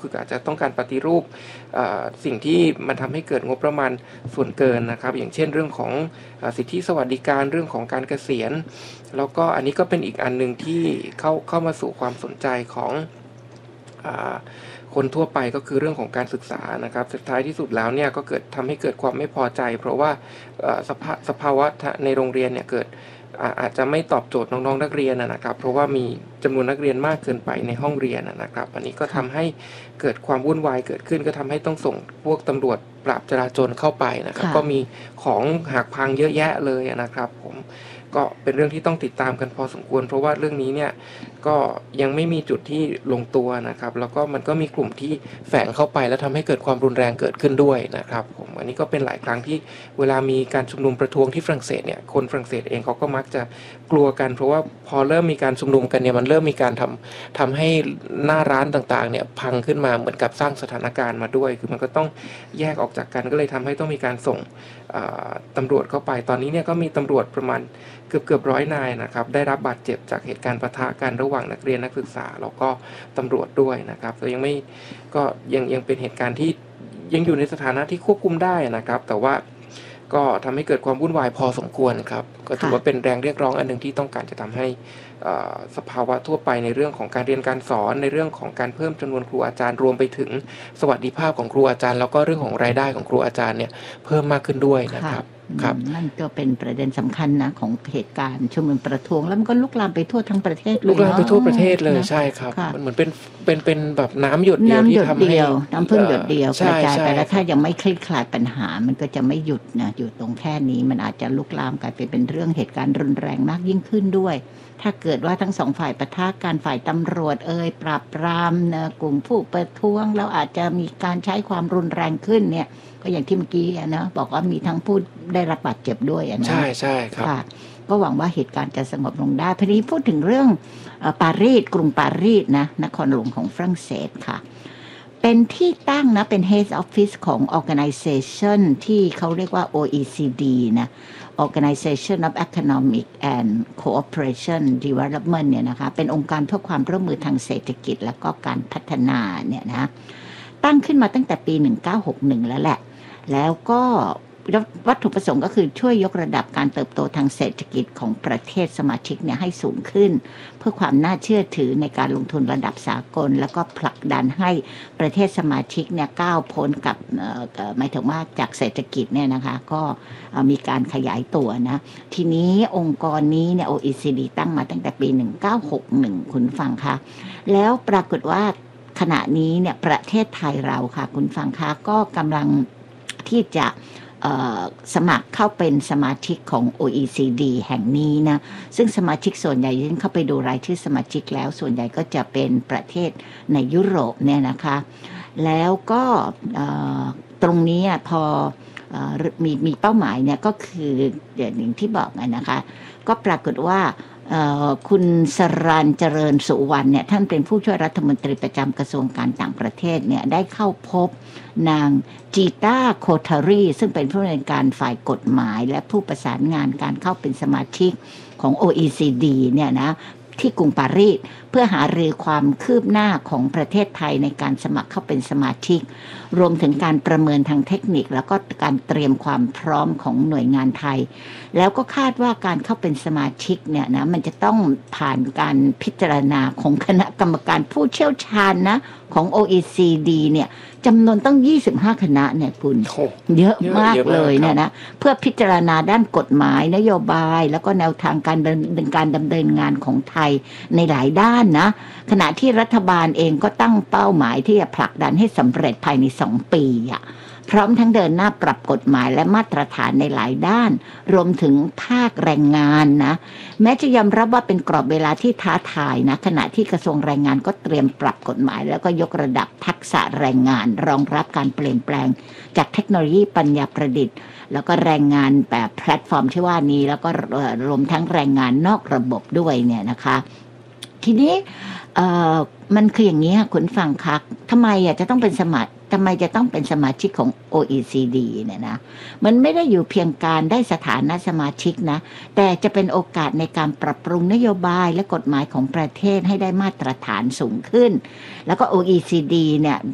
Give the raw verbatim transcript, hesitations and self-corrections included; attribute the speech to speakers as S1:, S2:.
S1: คืออาจจะต้องการปฏิรูปสิ่งที่มันทำให้เกิดงบประมาณส่วนเกินนะครับอย่างเช่นเรื่องของสิทธิสวัสดิการเรื่องของการเกษียณแล้วก็อันนี้ก็เป็นอีกอันนึงที่เข้าเข้ามาสู่ความสนใจของคนทั่วไปก็คือเรื่องของการศึกษานะครับสุดท้ายที่สุดแล้วเนี่ยก็เกิดทำให้เกิดความไม่พอใจเพราะว่าสภาสภาวะในโรงเรียนเนี่ยเกิดอาจจะไม่ตอบโจทย์น้องๆนักเรียนนะครับเพราะว่ามีจำนวนนักเรียนมากเกินไปในห้องเรียนนะครับอันนี้ก็ทำให้เกิดความวุ่นวายเกิดขึ้นก็ทำให้ต้องส่งพวกตำรวจปราบจราจรเข้าไปนะครับก็มีของหักพังเยอะแยะเลยนะครับผมก็เป็นเรื่องที่ต้องติดตามกันพอสมควรเพราะว่าเรื่องนี้เนี่ยก็ยังไม่มีจุดที่ลงตัวนะครับแล้วก็มันก็มีกลุ่มที่แฝงเข้าไปแล้วทำให้เกิดความรุนแรงเกิดขึ้นด้วยนะครับผมอันนี้ก็เป็นหลายครั้งที่เวลามีการชุมนุมประท้วงที่ฝรั่งเศสเนี่ยคนฝรั่งเศสเองเขาก็มักจะกลัวกันเพราะว่าพอเริ่มมีการชุมนุมกันเนี่ยมันเริ่มมีการทำทำให้หน้าร้านต่างๆเนี่ยพังขึ้นมาเหมือนกับสร้างสถานการณ์มาด้วยคือมันก็ต้องแยกออกจากกันก็เลยทำให้ต้องมีการส่งตำรวจเข้าไปตอนนี้เนี่ยก็มีตำรวจประมาณเกือบเกือบร้อยนายนะครับได้รับบาดเจ็บจากเหตุการณ์ปะทะกันระหว่างนักเรียนนักศึกษาแล้วก็ตำรวจด้วยนะครับก็ยังไม่ก็ยังยังเป็นเหตุการณ์ที่ยังอยู่ในสถานะที่ควบคุมได้นะครับแต่ว่าก็ทำให้เกิดความวุ่นวายพอสมควรครับก็ถือว่าเป็นแรงเรียกร้องอันหนึ่งที่ต้องการจะทำให้สภาวะทั่วไปในเรื่องของการเรียนการสอนในเรื่องของการเพิ่มจำนวนครูอาจารย์รวมไปถึงสวัสดิภาพของครูอาจารย์แล้วก็เรื่องของรายได้ของครูอาจารย์เนี่ยเพิ่มมากขึ้นด้วยนะครับครับ
S2: นั่นก็เป็นประเด็นสำคัญนะของเหตุการณ์ชุมนุมประท้วงแล้วมันก็ลุกลามไปทั่วทั้งประเทศเลย
S1: ลุกลามไปทั่วประเทศเลยใช่ครับมันเหมือนเป็นเป็นเป็นแบบน้ำหยดเดียวที่ทำให้
S2: น้ำพึ่งหยดเดียวกระจายไปแล้วถ้ายังไม่คลี่คลายปัญหามันก็จะไม่หยุดนะอยู่ตรงแค่นี้มันอาจจะลุกลามกลายไปเป็นเรื่องเหตุการณ์รุนแรงมากยิ่งขึ้นด้วยถ้าเกิดว่าทั้งสองฝ่ายปะทะกันฝ่ายตำรวจเอ่ยปราบปรามนะกลุ่มผู้ประท้วงแล้วอาจจะมีการใช้ความรุนแรงขึ้นเนี่ยก็อย่างที่เมื่อกี้นะบอกว่ามีทั้งผู้ได้รับบาดเจ็บด้วยนะ
S1: ใช่ใช่ครับ
S2: ก็หวังว่าเหตุการณ์จะสงบลงได้พอดีพูดถึงเรื่องปารีสกรุงปารีสนะนครหลวงของฝรั่งเศสค่ะเป็นที่ตั้งนะเป็น Head Office ของ Organization ที่เขาเรียกว่า โอ อี ซี ดี นะ Organization of Economic and Cooperation Development เนี่ยนะคะเป็นองค์การเพื่อความร่วมมือทางเศรษฐกิจและก็การพัฒนาเนี่ยนะตั้งขึ้นมาตั้งแต่ปีหนึ่งเก้าหกหนึ่งแล้วแหละแล้วก็วัตถุประสงค์ก็คือช่วยยกระดับการเติบโตทางเศรษฐกิจของประเทศสมาชิกเนี่ยให้สูงขึ้นเพื่อความน่าเชื่อถือในการลงทุนระดับสากลแล้วก็ผลักดันให้ประเทศสมาชิกเนี่ยก้าวพ้นกับหมายถึงว่าจากเศรษฐกิจเนี่ยนะคะก็มีการขยายตัวนะทีนี้องค์กรนี้เนี่ย โอ อี ซี ดี ตั้งมาตั้งแต่ปีหนึ่งเก้าหกหนึ่งคุณฟังคะแล้วปรากฏว่าขณะนี้เนี่ยประเทศไทยเราค่ะคุณฟังคะก็กำลังที่จะสมัครเข้าเป็นสมาชิกของ โอ อี ซี ดี แห่งนี้นะซึ่งสมาชิกส่วนใหญ่ที่เข้าไปดูรายชื่อสมาชิกแล้วส่วนใหญ่ก็จะเป็นประเทศในยุโรปเนี่ยนะคะแล้วก็ตรงนี้พอมีมีเป้าหมายเนี่ยก็คืออย่างที่บอกนะคะก็ปรากฏว่าคุณสรัญเจริญสุวรรณเนี่ยท่านเป็นผู้ช่วยรัฐมนตรีประจำกระทรวงการต่างประเทศเนี่ยได้เข้าพบนางจีต้าโคทารีซึ่งเป็นผู้อำนวยการฝ่ายกฎหมายและผู้ประสานงานการเข้าเป็นสมาชิกของ โอ อี ซี ดี เนี่ยนะที่กรุงปารีสเพื่อหารือความคืบหน้าของประเทศไทยในการสมัครเข้าเป็นสมาชิกรวมถึงการประเมินทางเทคนิคแล้วก็การเตรียมความพร้อมของหน่วยงานไทยแล้วก็คาดว่าการเข้าเป็นสมาชิกเนี่ยนะมันจะต้องผ่านการพิจารณาของคณะกรรมการผู้เชี่ยวชาญนะของ โอ อี ซี ดี เนี่ยจำนวนต้องยี่สิบห้าคณะเนี่ยคุณเยอะมากเลยเนี่ยนะเพื่อพิจารณาด้านกฎหมายนโยบายแล้วก็แนวทางการดำเนินการดำเนินงานของไทยในหลายด้านนะขณะที่รัฐบาลเองก็ตั้งเป้าหมายที่จะผลักดันให้สำเร็จภายในสองปีอ่ะพร้อมทั้งเดินหน้าปรับกฎหมายและมาตรฐานในหลายด้านรวมถึงภาคแรงงานนะแม้จะยอมรับว่าเป็นกรอบเวลาที่ท้าทายนะขณะที่กระทรวงแรงงานก็เตรียมปรับกฎหมายแล้วก็ยกระดับทักษะแรงงานรองรับการเปลี่ยนแปลงจากเทคโนโลยีปัญญาประดิษฐ์แล้วก็แรงงานแบบแพลตฟอร์มที่ว่านี้แล้วก็รวมทั้งแรงงานนอกระบบด้วยเนี่ยนะคะทีนี้มันคืออย่างนี้คุณฟังคะทำไมอ่ะจะต้องเป็นสมัครทำไมจะต้องเป็นสมาชิกของ โอ อี ซี ดี เนี่ยนะมันไม่ได้อยู่เพียงการได้สถานะสมาชิกนะแต่จะเป็นโอกาสในการปรับปรุงนโยบายและกฎหมายของประเทศให้ได้มาตรฐานสูงขึ้นแล้วก็ โอ อี ซี ดี เนี่ย